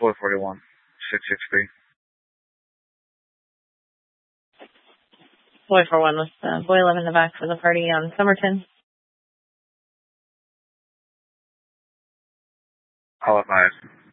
441 663. Boy 41 with boy 11 in the back for the party on Somerton. All advised.